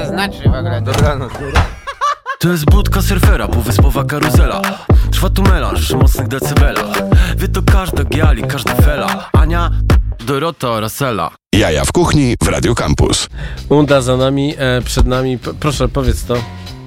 znaczy w ogóle? Dobranoc. To jest budka surfera, półwyspowa karuzela. Trwa tu melanż przy mocnych decybelach. Wie to każda giali, każda fela. Ania, Dorota oraz Ela. Jaja w kuchni w Radio Campus. Unda za nami, przed nami. Proszę, powiedz to.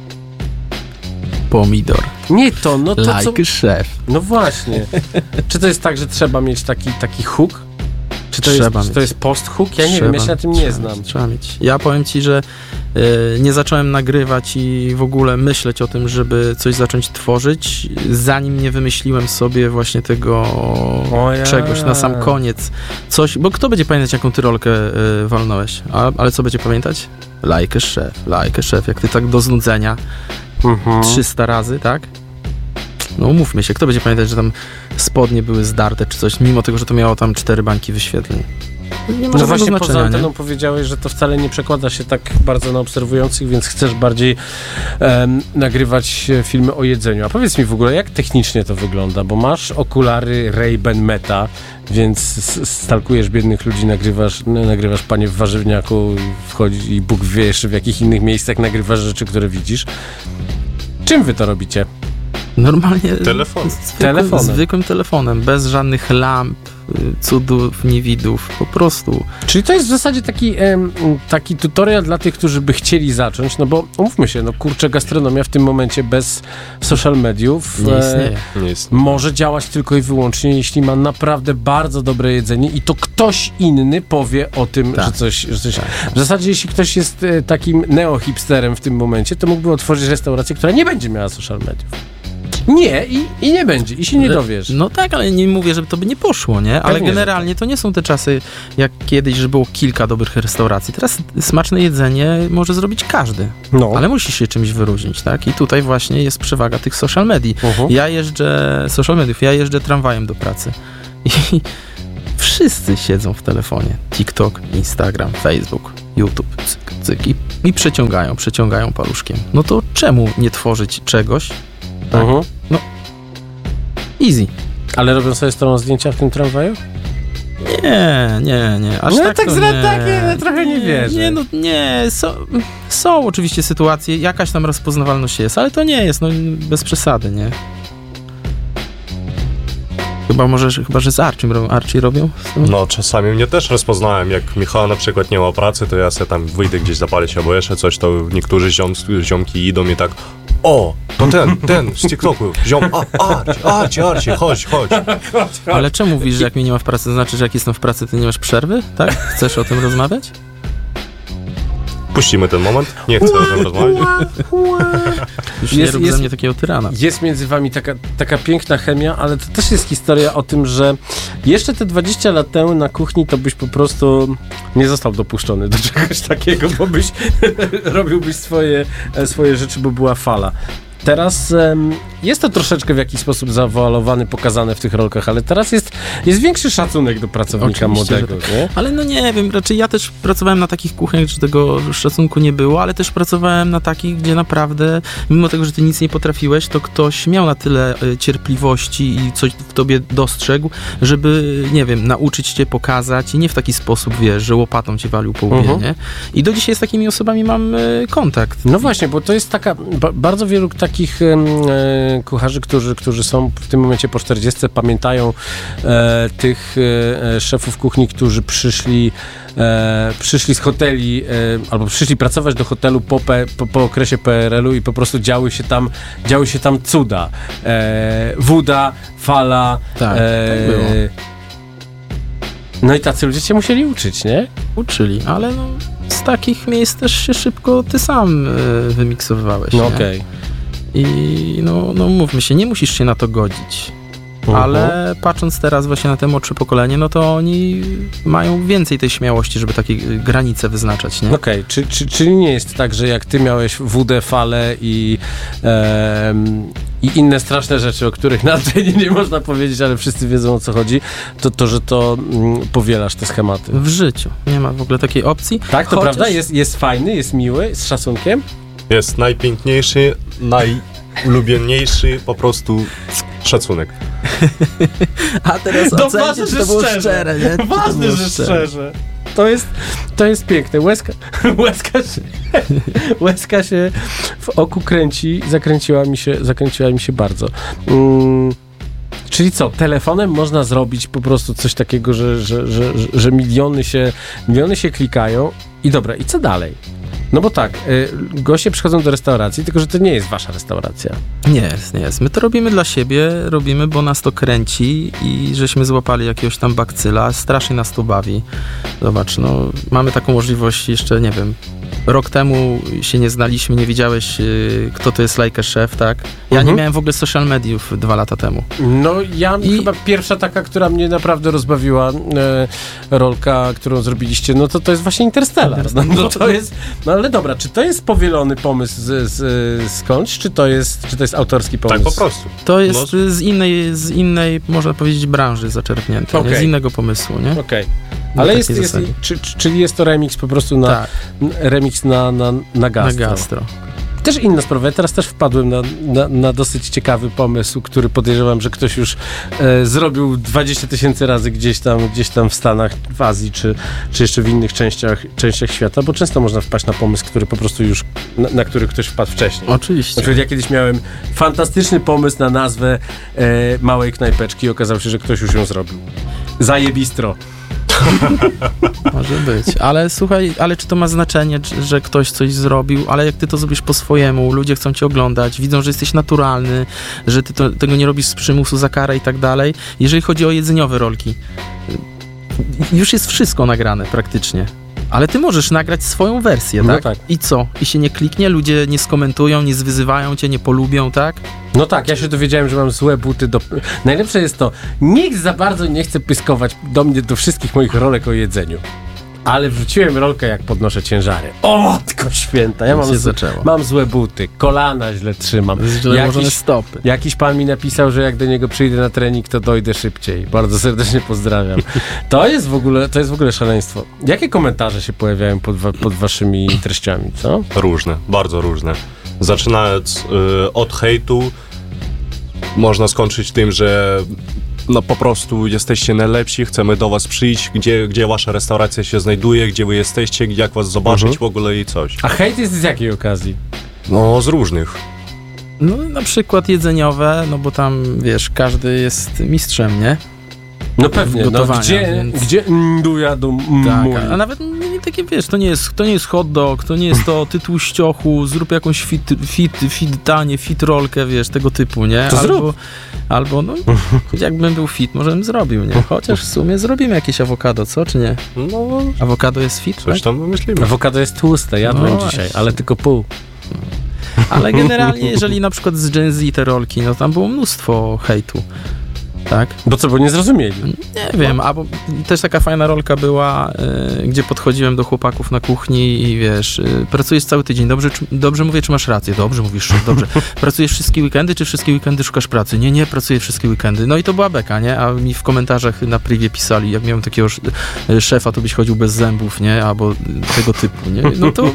Pomidor. Nie to, no to Like co... a chef. No właśnie. Czy to jest tak, że trzeba mieć taki hook? Czy to jest post-hook? Ja nie wiem, ja się na tym nie znam. Trzeba mieć. Ja powiem ci, że nie zacząłem nagrywać i w ogóle myśleć o tym, żeby coś zacząć tworzyć, zanim nie wymyśliłem sobie właśnie tego czegoś na sam koniec. Coś, bo kto będzie pamiętać, jaką ty rolkę walnąłeś? Ale co będzie pamiętać? Like a chef. Jak ty tak do znudzenia 300 razy, tak? No umówmy się, kto będzie pamiętać, że tam spodnie były zdarte czy coś, mimo tego, że to miało tam 4 bańki wyświetleń. Nie ma no właśnie poza anteną nie? Powiedziałeś, że to wcale nie przekłada się tak bardzo na obserwujących, więc chcesz bardziej nagrywać filmy o jedzeniu. A powiedz mi w ogóle, jak technicznie to wygląda, bo masz okulary Ray-Ban Meta, więc stalkujesz biednych ludzi, nagrywasz panie w warzywniaku, wchodzi i Bóg wie jeszcze w jakich innych miejscach nagrywasz rzeczy, które widzisz. Czym wy to robicie? Normalnie zwykłym telefonem, bez żadnych lamp, cudów, niewidów, po prostu. Czyli to jest w zasadzie taki tutorial dla tych, którzy by chcieli zacząć, no bo umówmy się, no kurczę, gastronomia w tym momencie bez social mediów nie istnieje. Może działać tylko i wyłącznie, jeśli ma naprawdę bardzo dobre jedzenie i to ktoś inny powie o tym, tak. że coś... W zasadzie jeśli ktoś jest takim neo-hipsterem w tym momencie, to mógłby otworzyć restaurację, która nie będzie miała social mediów. Nie, i nie będzie, i się nie dowiesz. No tak, ale nie mówię, żeby to by nie poszło, nie? Ale pewnie, generalnie to nie są te czasy, jak kiedyś, że było kilka dobrych restauracji. Teraz smaczne jedzenie może zrobić każdy, ale musi się czymś wyróżnić, tak? I tutaj właśnie jest przewaga tych social medii. Ja jeżdżę tramwajem do pracy i wszyscy siedzą w telefonie. TikTok, Instagram, Facebook, YouTube, cyk, i przeciągają paluszkiem. No to czemu nie tworzyć czegoś? Tak. No. Easy. Ale robią sobie z tobą zdjęcia w tym tramwaju? Nie. Aż no tak tak to takie trochę nie wierzę. Są oczywiście sytuacje, jakaś tam rozpoznawalność jest, ale to nie jest, bez przesady, nie? Chyba, że z Archie robią? No, czasami mnie też rozpoznałem. Jak Michała na przykład nie ma pracy, to ja sobie tam wyjdę gdzieś zapalić albo jeszcze coś, to niektórzy ziomki idą i tak: o, to ten z TikToku, Archie, chodź. Ale czemu mówisz, że jak mnie nie ma w pracy, to znaczy, że jak jestem w pracy, to nie masz przerwy? Tak? Chcesz o tym rozmawiać? Puścimy ten moment. Nie chcę o tym rozmawiać. Już nie rób ze mnie takiego tyrana. Jest między wami taka piękna chemia, ale to też jest historia o tym, że jeszcze te 20 lat temu na kuchni to byś po prostu nie został dopuszczony do czegoś takiego, bo robiłbyś swoje rzeczy, bo była fala. Teraz jest to troszeczkę w jakiś sposób zawoalowany, pokazane w tych rolkach, ale teraz jest większy szacunek do pracownika młodego. Nie? Ale nie wiem, raczej ja też pracowałem na takich kuchniach, że tego szacunku nie było, ale też pracowałem na takich, gdzie naprawdę, mimo tego, że ty nic nie potrafiłeś, to ktoś miał na tyle cierpliwości i coś w tobie dostrzegł, żeby, nie wiem, nauczyć cię, pokazać i nie w taki sposób, wiesz, że łopatą cię walił po łbie, nie? I do dzisiaj z takimi osobami mam kontakt. No właśnie, bo to jest bardzo wielu takich kucharzy, którzy są w tym momencie po 40, pamiętają tych szefów kuchni, którzy przyszli z hoteli albo przyszli pracować do hotelu po okresie PRL-u i po prostu działy się tam cuda. Woda, fala. Tak było. No i tacy ludzie cię musieli uczyć, nie? Uczyli, ale z takich miejsc też się szybko ty sam wymiksowywałeś. No okej. I mówmy się, nie musisz się na to godzić. Ale patrząc teraz właśnie na te młodsze pokolenie, no to oni mają więcej tej śmiałości, żeby takie granice wyznaczać, nie? Okej, czyli nie jest tak, że jak ty miałeś wódę, falę i inne straszne rzeczy, o których na antenie nie można powiedzieć, ale wszyscy wiedzą, o co chodzi, że to powielasz te schematy. W życiu. Nie ma w ogóle takiej opcji. Tak, to prawda? Jest fajny, jest miły, z szacunkiem? Jest najpiękniejszy, najulubieńszy, po prostu szacunek. A teraz ocencie, czy to było szczere, nie? Ważne, że szczerze. To jest piękne. Łezka się w oku kręci, zakręciła mi się bardzo. Czyli co, telefonem można zrobić po prostu coś takiego, że miliony się klikają i dobra, i co dalej? No bo tak, goście przychodzą do restauracji, tylko że to nie jest wasza restauracja. Nie jest. My to robimy dla siebie, robimy, bo nas to kręci i żeśmy złapali jakiegoś tam bakcyla, strasznie nas to bawi. Zobacz, no mamy taką możliwość jeszcze, nie wiem, rok temu się nie znaliśmy, nie wiedziałeś, kto to jest Like a Chef, tak? Ja nie miałem w ogóle social mediów 2 lata temu. No ja chyba pierwsza taka, która mnie naprawdę rozbawiła, rolka, którą zrobiliście, no to jest właśnie Interstellar. No to jest, no ale dobra, czy to jest powielony pomysł skądś, czy to jest autorski pomysł? Tak po prostu. To jest z innej, można powiedzieć, branży zaczerpnięte, Okay. z innego pomysłu, nie? Okej. Ale czyli jest to remix po prostu na remix na gastro. Na gastro. Też inna sprawa. Ja teraz też wpadłem na dosyć ciekawy pomysł, który podejrzewam, że ktoś już zrobił 20 000 razy gdzieś tam w Stanach, w Azji, czy jeszcze w innych częściach świata, bo często można wpaść na pomysł, który po prostu już, na który ktoś wpadł wcześniej. Oczywiście. Na przykład ja kiedyś miałem fantastyczny pomysł na nazwę małej knajpeczki i okazało się, że ktoś już ją zrobił. Zajebistro. Może być, ale słuchaj, czy to ma znaczenie, że ktoś coś zrobił, ale jak ty to zrobisz po swojemu, ludzie chcą cię oglądać, widzą, że jesteś naturalny, że ty tego nie robisz z przymusu, za karę i tak dalej. Jeżeli chodzi o jedzeniowe rolki, już jest wszystko nagrane praktycznie. Ale ty możesz nagrać swoją wersję, tak? No tak. I co? I się nie kliknie? Ludzie nie skomentują, nie zwyzywają cię, nie polubią, tak? No tak, ja się dowiedziałem, że mam złe buty do... Najlepsze jest to, nikt za bardzo nie chce pyskować do mnie, do wszystkich moich rolek o jedzeniu. Ale wrzuciłem rolkę, jak podnoszę ciężary. O, tylko święta. Ja mam złe buty, kolana źle trzymam. Źle stopy. Jakiś pan mi napisał, że jak do niego przyjdę na trening, to dojdę szybciej. Bardzo serdecznie pozdrawiam. To jest w ogóle szaleństwo. Jakie komentarze się pojawiają pod waszymi treściami, co? Różne, bardzo różne. Zaczynając od hejtu, można skończyć tym, że no po prostu jesteście najlepsi, chcemy do was przyjść, gdzie wasza restauracja się znajduje, gdzie wy jesteście, jak was zobaczyć w ogóle i coś. A hejt jest z jakiej okazji? No z różnych. No na przykład jedzeniowe, no bo tam, wiesz, każdy jest mistrzem, nie? No pewnie, gotowania, gdzie jadą tak, a nawet nie takie, wiesz, to nie jest hot dog, to nie jest to tytuł ściochu, zrób jakąś fit rolkę, wiesz, tego typu, nie? Albo no, jakbym był fit, może bym zrobił, nie? Chociaż w sumie zrobimy jakieś awokado, co, czy nie? No, awokado jest fit, coś tam wymyślimy. Awokado jest tłuste, jadłem dzisiaj, ale tylko pół. Ale generalnie, jeżeli na przykład z Gen Z te rolki, no tam było mnóstwo hejtu. Tak? Bo co, bo nie zrozumieli? Nie wiem, albo też taka fajna rolka była, gdzie podchodziłem do chłopaków na kuchni i wiesz, pracujesz cały tydzień, dobrze mówię, czy masz rację? Dobrze mówisz, dobrze. Pracujesz wszystkie weekendy, czy wszystkie weekendy szukasz pracy? Nie, pracuję wszystkie weekendy. No i to była beka, nie? A mi w komentarzach na privie pisali, jak miałem takiego szefa, to byś chodził bez zębów, nie? Albo tego typu, nie? No to...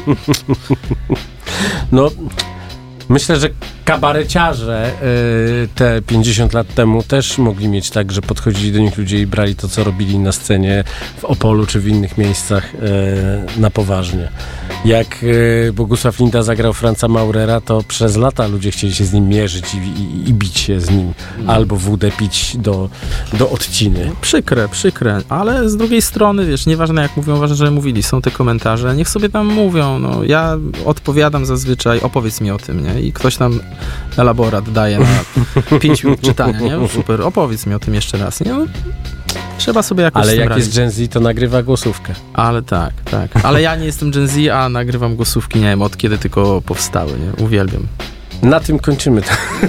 No... Myślę, że kabareciarze te 50 lat temu też mogli mieć tak, że podchodzili do nich ludzie i brali to, co robili na scenie w Opolu czy w innych miejscach na poważnie. Jak Bogusław Linda zagrał Franza Maurera, to przez lata ludzie chcieli się z nim mierzyć i bić się z nim. Albo wódę pić do odciny. Przykre, ale z drugiej strony, wiesz, nieważne jak mówią, ważne, że mówili, są te komentarze, niech sobie tam mówią, no ja odpowiadam zazwyczaj, opowiedz mi o tym, nie? I ktoś tam elaborat daje na 5 minut czytania, nie? No super, opowiedz mi o tym jeszcze raz, nie? No, trzeba sobie jakoś ale jak radzić. jest Gen Z, to nagrywa głosówkę. Ale tak. Ale ja nie jestem Gen Z, a nagrywam głosówki, nie wiem, od kiedy tylko powstały, nie? Uwielbiam. Na tym kończymy.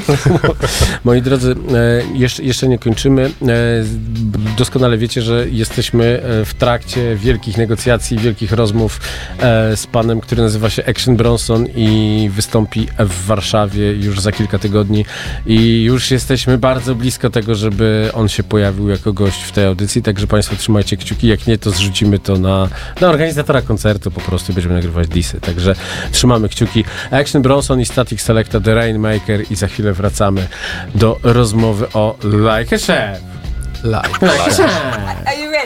Moi drodzy, jeszcze nie kończymy. Doskonale wiecie, że jesteśmy w trakcie wielkich negocjacji, wielkich rozmów z panem, który nazywa się Action Bronson i wystąpi w Warszawie już za kilka tygodni i już jesteśmy bardzo blisko tego, żeby on się pojawił jako gość w tej audycji, także państwo trzymajcie kciuki, jak nie, to zrzucimy to na organizatora koncertu po prostu, będziemy nagrywać disy, także trzymamy kciuki. Action Bronson i Static Selecta The Rainmaker i za chwilę wracamy do rozmowy o Like a Chef. Like a Chef. Are you ready?